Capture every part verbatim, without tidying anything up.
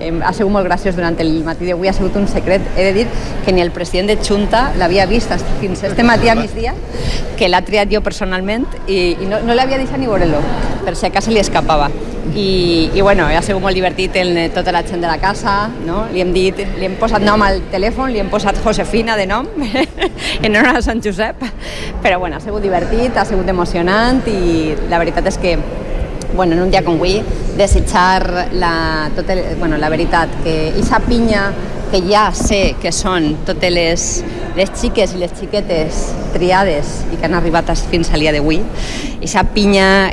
eh, ha sigut molt graciós durant el matí d'avui, ha sigut un secret. He de dir que ni el president de Junta l'havia vist fins este matí a migdia, que l'ha triat jo personalment, i, i no, no l'havia deixat ni veure-lo, per si a casa li escapava. I, i bueno, ha sigut molt divertit en tota la gent de la casa, no? Li hem dit, li hem posat nom al telèfon, li hem posat Josefina de nom, en honor a Sant Josep, però bueno, ha sigut divertit, ha sigut emocionant, i la veritat és que, bueno, en un dia com avui, desitjar la, tot el, bueno, la veritat, que aquesta pinya que ja sé que són totes les, les xiques i les xiquetes triades i que han arribat fins al dia d'avui, aquesta pinya,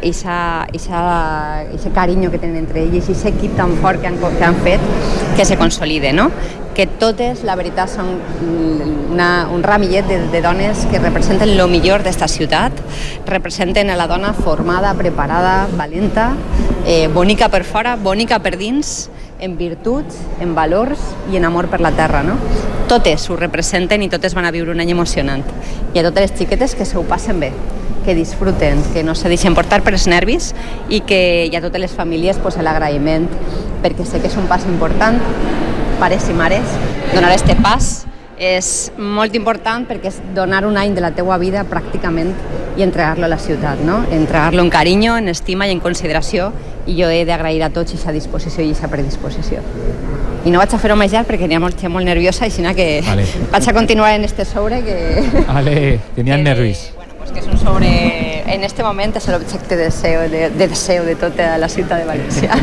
aquest carinyo que tenen entre ells, i aquest equip tan fort que han, que han fet, que se consolide, no? Que totes, la veritat, són una, un ramillet de, de dones que representen el millor d'esta ciutat, representen a la dona formada, preparada, valenta, eh, bonica per fora, bonica per dins, en virtuts, en valors i en amor per la terra, no? Totes ho representen i totes van a viure un any emocionant. I a totes les xiquetes que se ho passen bé, que disfruten, que no se deixen portar per els nervis, i que hi ha totes les famílies pues, l'agraïment, perquè sé que és un pas important, pares i mares, donar este pas és molt important perquè és donar un any de la teua vida pràcticament i entregar-lo a la ciutat, no? Entregar-lo en carinyo, en estima i en consideració, i jo he d'agrair a tots aquesta disposició i aquesta predisposició. I no vaig a fer-ho més llarg perquè n'hi ha molt, molt nerviosa, i sinó que vale. Vaig a continuar en este sobre que... Vale, tenia nervis. Bueno, pues que és un sobre... En este moment és l'objecte de deseo de, de deseo de tota la ciutat de València.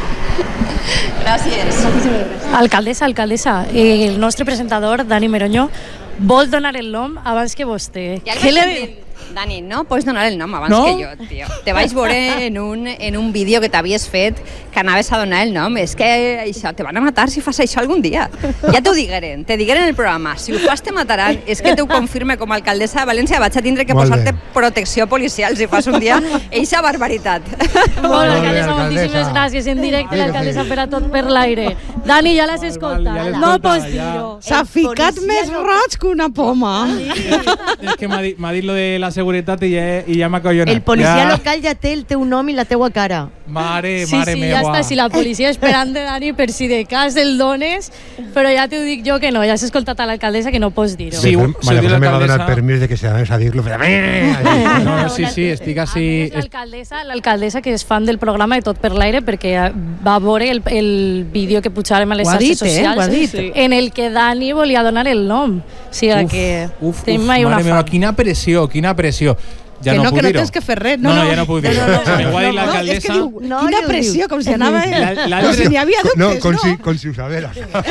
Gràcies. Alcaldessa, alcaldessa, eh, el nostre presentador, Dani Meroño, vol donar el nom abans que vostè. Ja Què le... Dani, no pots donar el nom abans no? que jo, tio. Te vaig veure en un, en un vídeo que t'havies fet que anaves a donar el nom. És que això, te van a matar si fas això algun dia. Ja t'ho digueren, te digueren en el programa. Si ho fas te mataran. És que t'ho confirme com a alcaldessa de València, vaig a tindre que posar-te protecció policial si fas un dia eixa barbaritat. Molt bé, alcaldessa, moltíssimes gràcies. En directe l'alcaldessa per a Tot per l'Aire. Dani, ja l'has escoltat. No pots dir-ho. S'ha ficat més roig que una poma. És que m'ha dit, dit lo de la seguretat i ja, i ja m'ha collonat. El policia ja... local ja té el teu nom i la teua cara. Mare, sí, mare sí, meva. Ja està, si la policia esperant de Dani per si de cas el dones, però ja t'ho dic jo que no, ja has escoltat a l'alcaldessa que no pots dir-ho. Sí, un, Maria José me va donar permís de que se anés a dir-lo. No, no, sí, sí, estic així... L'alcaldessa, l'alcaldessa que és fan del programa de Tot per l'Aire, perquè va veure el, el vídeo que pujarem a les xarxes socials, eh? sí. en el que Dani volia donar el nom. O sigui uf, que uf, tenim uf, mai una mare meva, quina pressió, quina pressió. Ja que no, no, que no dir-ho. tens que fer res. No, no, no ja no puc dir-ho. No, no, no, no, no, no, és que diu, no, quina pressió, com si anava... Com si n'hi havia dubtes, no? No, com si, com si ho sabera.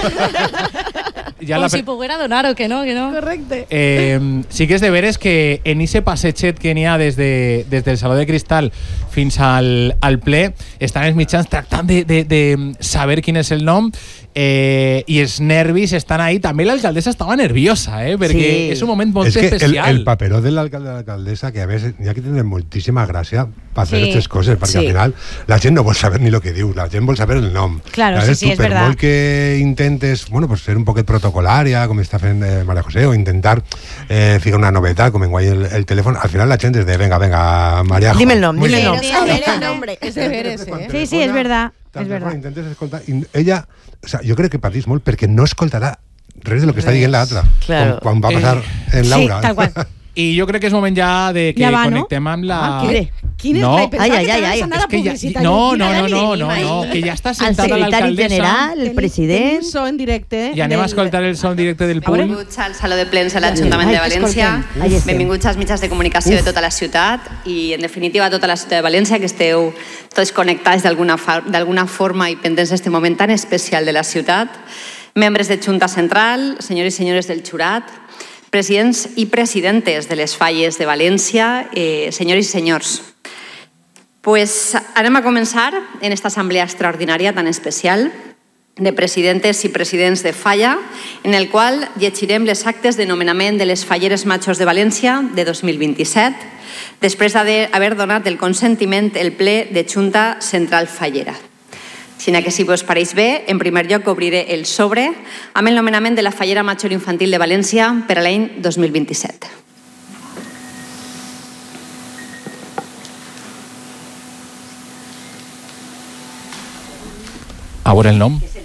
Ja com la... si poguera donar o que no, que no. Correcte. Eh, sí que és de veres que en ese passetxet que n'hi ha des, de, des del Saló de Cristal fins al, al ple, estan els mitjans tractant de, de, de saber quin és el nom, eh, i els nervis estan ahí. També l'alcaldessa estava nerviosa, eh, perquè sí. és un moment molt és que especial. El, el paperó de l'alcalde de l'alcaldessa, que a més hi ha que tenir moltíssima gràcia per fer sí. aquestes coses, perquè sí. al final la gent no vol saber ni el que diu, la gent vol saber el nom. Claro, sí, sí, tu, és per verdad. molt que intentes, bueno, pues ser un poquet protocolària, com està fent eh, Maria José, o intentar eh, ficar una novetat, com enguany el, el telèfon, al final la gent és de, venga, venga, María. Dime el nom, dime el nom. El nombre. És de veres, eh? Sí, sí, és verdad. És verdad. Intentes escoltar, i ella, o sea, jo crec que patís molt perquè no escoltarà res de lo que està dient l'altra, claro. quan, quan va passar eh, en Laura. Sí, tal qual. I jo crec que és moment ja de que ja va, connectem no? amb la... Ah, què? Quin és no. la... Pensava ai, que ai, ai, t'anaves a anar a ja, publicitat. no, no, no, no, no, no, que ja està El sentada secretari l'alcaldessa. general, el president... Tenim so en directe. I anem a escoltar el so en directe del punt. Benvinguts al Saló de Plens de l'Ajuntament de València. Benvinguts als mitjans de comunicació Uf. de tota la ciutat i, en definitiva, a tota la ciutat de València, que esteu tots connectats d'alguna forma i pendents d'aquest moment tan especial de la ciutat. Membres de Junta Central, senyors i senyores del jurat, presidents i presidentes de les falles de València, eh, senyors i senyors. Pues anem a començar en esta assemblea extraordinària tan especial de presidentes i presidents de falla, en el qual llegirem les actes de nomenament de les falleres majors de València de dos mil vint-i-set, després d'haver donat el consentiment el ple de Junta Central Fallera. Sinó que si vos pareix bé, en primer lloc obriré el sobre amb el nomenament de la fallera major infantil de València per a l'any dos mil vint-i-set. A veure el nom.